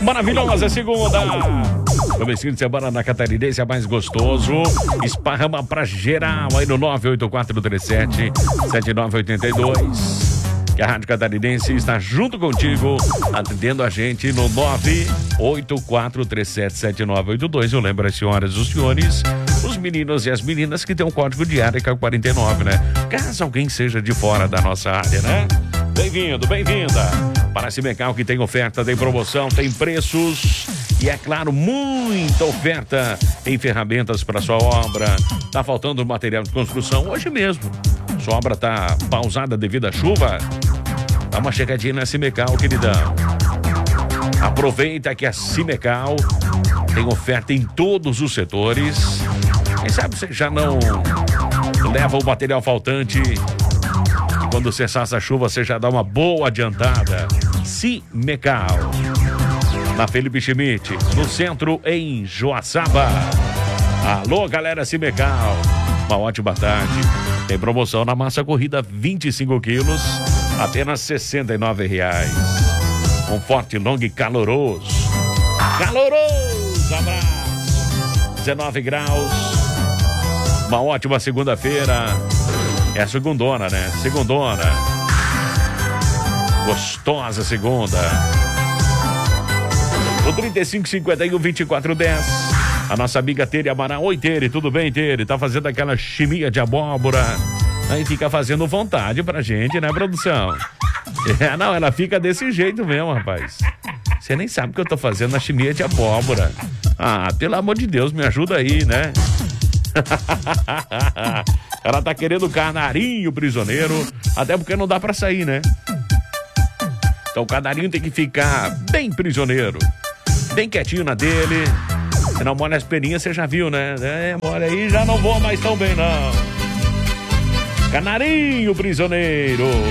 Maravilhosa segunda. Comecinho de semana na Catarinense é mais gostoso. Esparrama pra geral aí no 98437-7982. Que a Rádio Catarinense está junto contigo, atendendo a gente no 98437-7982. Eu lembro as senhoras e os senhores, os meninos e as meninas que tem um código de área que é o 49, né? Caso alguém seja de fora da nossa área, né? Bem-vindo, bem-vinda. Para a Simecal, que tem oferta, tem promoção, tem preços e, é claro, muita oferta em ferramentas para sua obra. Tá faltando material de construção hoje mesmo. Sua obra tá pausada devido à chuva? Dá uma chegadinha na Simecal, queridão. Aproveita que a Simecal tem oferta em todos os setores. Quem sabe você já não leva o material faltante e quando cessar essa chuva você já dá uma boa adiantada. Simecal, na Felipe Schmidt, no centro em Joaçaba. Alô, galera Simecal, uma ótima tarde. Tem promoção na massa corrida 25 quilos, apenas R$ 69,00. Um forte, longo e caloroso. Caloroso abraço. 19 graus. Uma ótima segunda-feira. É a segundona, né? Segundona. Gostosa segunda. O 3551-2410. A nossa amiga Tere Amaral. Oi, Tere, tudo bem, Tere? Tá fazendo aquela chimia de abóbora. Aí fica fazendo vontade pra gente, né, produção? Não, ela fica desse jeito mesmo, rapaz. Você nem sabe o que eu tô fazendo na chimia de abóbora. Ah, pelo amor de Deus, me ajuda aí, né? Ela tá querendo canarinho prisioneiro, até porque não dá pra sair, né? Então o canarinho tem que ficar bem prisioneiro, bem quietinho na dele. Se não molha as peninhas, você já viu, né? Molha aí, já não voa mais tão bem, não. Canarinho prisioneiro.